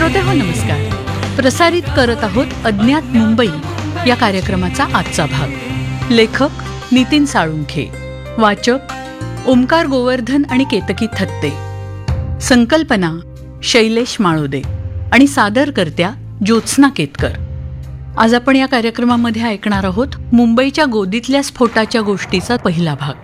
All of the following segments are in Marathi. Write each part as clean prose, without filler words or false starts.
श्रोतेहो नमस्कार. प्रसारित करत आहोत अज्ञात मुंबई या कार्यक्रमाचा आजचा भाग. लेखक नितीन साळुंखे, वाचक ओमकार गोवर्धन आणि केतकी थत्ते, संकल्पना शैलेश माळोदे आणि सादरकर्त्या ज्योत्स्ना केतकर. आज आपण या कार्यक्रमामध्ये ऐकणार आहोत मुंबईच्या गोदीतल्या स्फोटाच्या गोष्टीचा पहिला भाग.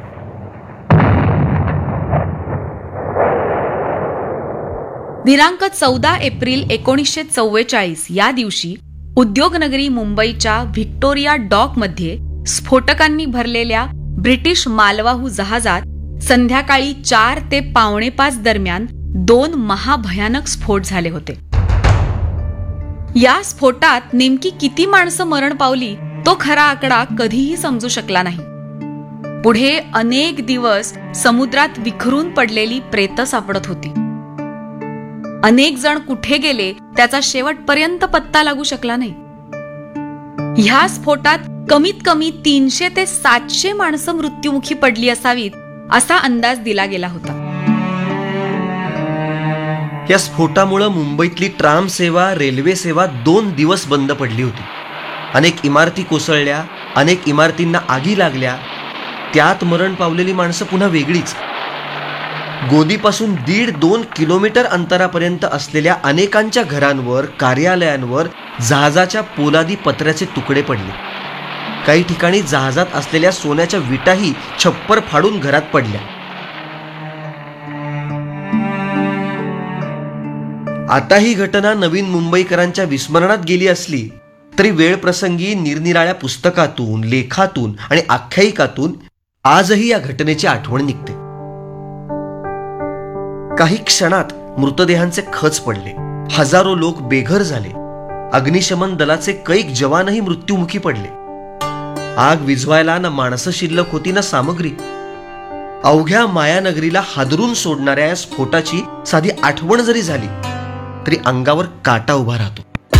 दिनांक 14 एप्रिल 1944 या दिवशी उद्योगनगरी मुंबईच्या व्हिक्टोरिया डॉकमध्ये स्फोटकांनी भरलेल्या ब्रिटिश मालवाहू जहाजात संध्याकाळी 4 ते 4:45 दरम्यान 2 महाभयानक स्फोट झाले होते. या स्फोटात नेमकी किती माणसं मरण पावली तो खरा आकडा कधीही समजू शकला नाही. पुढे अनेक दिवस समुद्रात विखरून पडलेली प्रेतं सापडत होती. अनेक जण कुठे गेले त्याचा शेवटपर्यंत पत्ता लागू शकला नाही. ह्या स्फोटात कमीत कमी 300 ते 700 माणसं मृत्युमुखी पडली असावीत असा अंदाज दिला गेला होता. या स्फोटामुळे मुंबईतली ट्राम सेवा, रेल्वे सेवा 2 दिवस बंद पडली होती. अनेक इमारती कोसळल्या, अनेक इमारतींना आगी लागल्या. त्यात मरण पावलेली माणसं पुन्हा वेगळीच. गोदीपासून 1.5-2 किलोमीटर अंतरापर्यंत असलेल्या अनेकांच्या घरांवर, कार्यालयांवर जहाजाच्या पोलादी पत्र्याचे तुकडे पडले. काही ठिकाणी जहाजात असलेल्या सोन्याच्या विटाही छप्पर फाडून घरात पडल्या. आता ही घटना नवीन मुंबईकरांच्या विस्मरणात गेली असली तरी वेळप्रसंगी निरनिराळ्या पुस्तकातून, लेखातून आणि आख्यायिकातून आजही या घटनेची आठवण निघते. काही क्षणात मृतदेहांचे खच पडले, हजारो लोक बेघर झाले, अग्निशमन दलाचे कैक जवानही मृत्युमुखी पडले. आग विझवायला ना माणसं शिल्लक होती ना सामग्री. अवघ्या मायानगरीला हादरून सोडणाऱ्या या स्फोटाची साधी आठवण जरी झाली तरी अंगावर काटा उभा राहतो.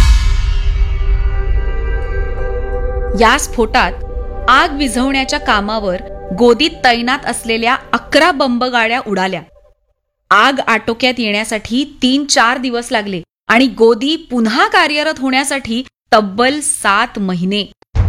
या स्फोटात आग विझवण्याच्या कामावर गोदीत तैनात असलेल्या 11 बंबगाड्या उडाल्या. आग आटोक्यात येण्यासाठी 3-4 दिवस लागले आणि गोदी पुन्हा कार्यरत होण्यासाठी तब्बल 7 महिने.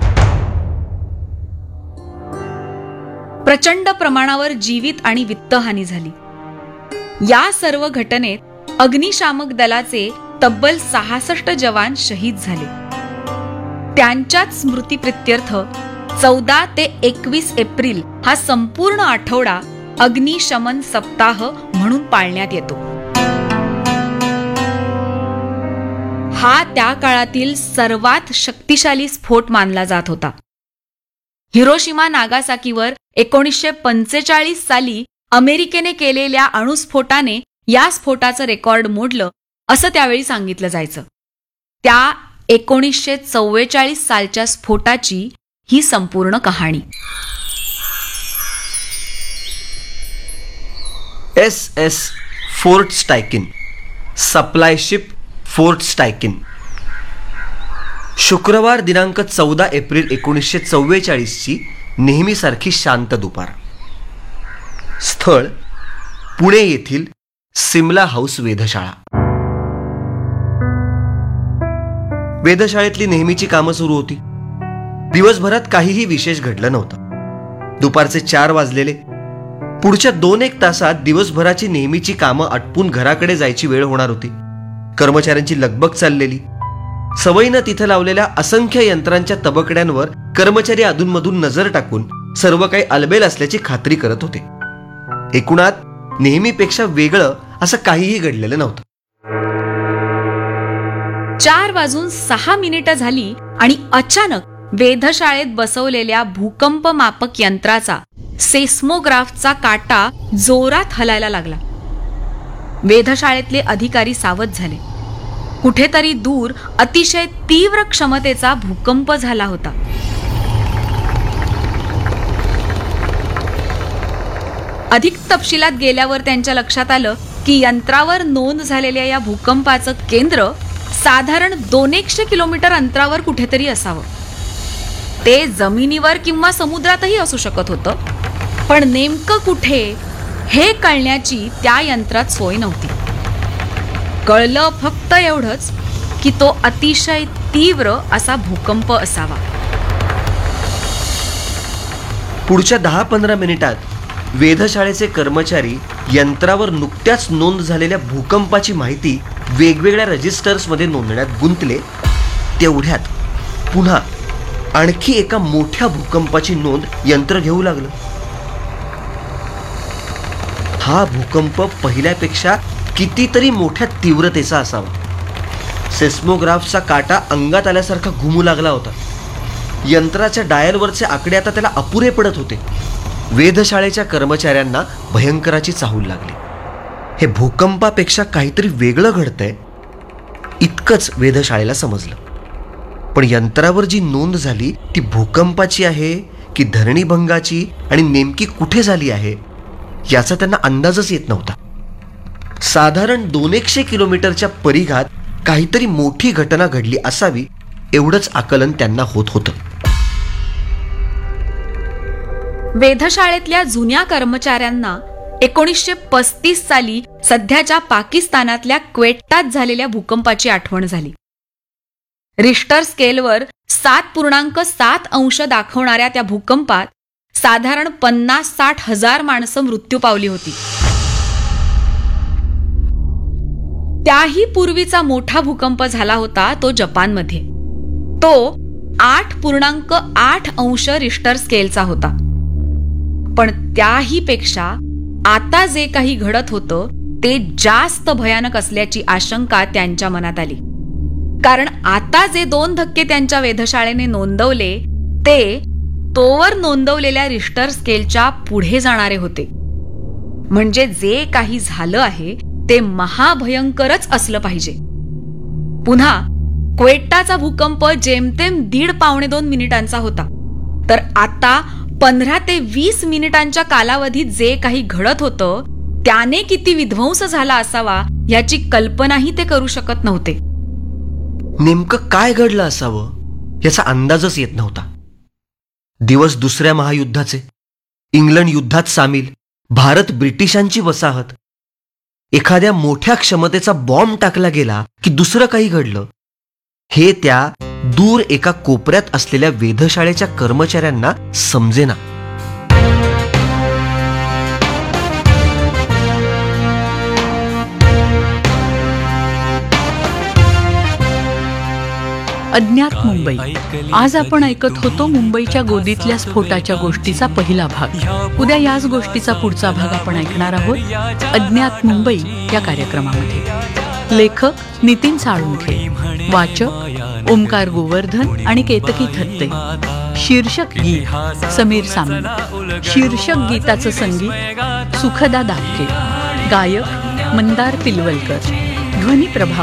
प्रचंड प्रमाणावर जीवित आणि वित्तहानी झाली. या सर्व घटनेत अग्निशामक दलाचे तब्बल 66 जवान शहीद झाले. त्यांच्याच स्मृतिप्रित्यर्थ 14 ते 21 एप्रिल हा संपूर्ण आठवडा अग्निशमन सप्ताह म्हणून पाळण्यात येतो. हा त्या काळातील सर्वात शक्तिशाली स्फोट मानला जात होता. हिरोशिमा नागासाकीवर 1945 साली अमेरिकेने केलेल्या अणुस्फोटाने या स्फोटाचं रेकॉर्ड मोडलं असं त्यावेळी सांगितलं जायचं. त्या 1944 सालच्या स्फोटाची ही संपूर्ण कहाणी. SS fort स्टायकिन, supply ship fort स्टायकिन. शुक्रवार दिनांक 14 एप्रिल 1944ची नेहमीसारखी शांत दुपार. स्थळ पुणे येथील सिमला हाऊस वेधशाळा. वेधशाळेतली नेहमीची कामं सुरू होती. दिवसभरात काहीही विशेष घडलं नव्हतं. दुपारचे 4 वाजलेले. पुढच्या 2-1 तासात दिवसभराची नेहमीची कामं आटपून घराकडे जायची वेळ होणार होती. कर्मचाऱ्यांची लगबग चाललेली. सवयीनं तिथं लावलेल्या असंख्य यंत्रांच्या तबकड्यांवर कर्मचारी अधूनमधून नजर टाकून सर्व काही अलबेल असल्याची खात्री करत होते. एकूणात नेहमीपेक्षा वेगळं असं काहीही घडलेलं नव्हतं. 4:06 झाली आणि अचानक वेधशाळेत बसवलेल्या भूकंप मापक यंत्राचा, सेस्मोग्राफचा काटा जोरात हलायला लागला. वेधशाळेतले अधिकारी सावध झाले. कुठेतरी दूर अतिशय तीव्र क्षमतेचा भूकंप झाला होता. अधिक तपशिलात गेल्यावर त्यांच्या लक्षात आलं की यंत्रावर नोंद झालेल्या या भूकंपाचं केंद्र साधारण 200 किलोमीटर अंतरावर कुठेतरी असावं. ते जमिनीवर किंवा समुद्रातही असू शकत होतं, पण नेमकं कुठे हे कळण्याची त्या यंत्रात सोय नव्हती. कळलं फक्त एवढंच की तो अतिशय तीव्र असा भूकंप असावा. पुढच्या 10-15 मिनिटात वेधशाळेचे कर्मचारी यंत्रावर नुकत्याच नोंद झालेल्या भूकंपाची माहिती वेगवेगळ्या रजिस्टर्समध्ये नोंदण्यात गुंतले. तेवढ्यात पुन्हा आणखी एका मोठ्या भूकंपाची नोंद यंत्र घेऊ लागलं. हा भूकंप पहिल्यापेक्षा कितीतरी मोठ्या तीव्रतेचा असावा. सेस्मोग्राफचा काटा अंगात आल्यासारखा घुमू लागला होता. यंत्राच्या डायलवरचे आकडे आता त्याला अपुरे पडत होते. वेधशाळेच्या कर्मचाऱ्यांना भयंकराची चाहूल लागली. हे भूकंपापेक्षा काहीतरी वेगळं घडतंय इतकंच वेधशाळेला समजलं. पण यंत्रावर जी नोंद झाली ती भूकंपाची आहे की धरणीभंगाची आणि नेमकी कुठे झाली आहे याचा त्यांना अंदाजच येत नव्हता. साधारण 200 किलोमीटरच्या परिघात काहीतरी मोठी घटना घडली असावी एवढंच आकलन त्यांना होत होतं. वेधशाळेतल्या जुन्या कर्मचाऱ्यांना 1935 साली सध्याच्या पाकिस्तानातल्या क्वेट्टात झालेल्या भूकंपाची आठवण झाली. रिश्टर स्केलवर 7.7 अंश दाखवणाऱ्या त्या भूकंपात साधारण 50-60 हजार माणसं मृत्यू पावली होती. त्याही पूर्वीचा मोठा भूकंप झाला होता तो जपानमध्ये. तो 8.8 अंश रिश्टर स्केलचा होता. पण त्याही पेक्षा आता जे काही घडत होतं ते जास्त भयानक असल्याची आशंका त्यांच्या मनात आली. कारण आता जे 2 धक्के त्यांच्या वेधशाळेने नोंदवले ते तोवर नोंदवलेल्या रिश्टर स्केलच्या पुढे जाणारे होते. म्हणजे जे काही झालं आहे ते महाभयंकरच असलं पाहिजे. पुन्हा क्वेट्टाचा भूकंप जेमतेम 1.5-2 मिनिटांचा होता. तर आता 15 ते 20 मिनिटांच्या कालावधीत जे काही घडत होतं त्याने किती विध्वंस झाला असावा याची कल्पनाही ते करू शकत नव्हते. नेमकं काय घडलं असावं याचा अंदाजच येत नव्हता. दिवस दुसऱ्या महायुद्धाचे, इंग्लंड युद्धात सामील, भारत ब्रिटिशांची वसाहत. एखाद्या मोठ्या क्षमतेचा बॉम्ब टाकला गेला की दुसरं काही घडलं हे त्या दूर एका कोपऱ्यात असलेल्या वेधशाळेच्या कर्मचाऱ्यांना समजेना. अज्ञात मुंबई. आज आपण ऐकत होतो मुंबईच्या गोदीतल्या स्फोटाच्या गोष्टीचा पहिला भाग. उद्या याच गोष्टीचा पुढचा भाग आपण ऐकणार आहोत अज्ञात मुंबई या कार्यक्रमामध्ये. लेखक नितीन साळुंखे, वाचक ओमकार गोवर्धन आणि केतकी थत्ते. शीर्षक गीत समीर सामंत. शीर्षक गीताचं संगीत सुखदा दापके. गायक मंदार पिलवलकर. ध्वनी प्रभाव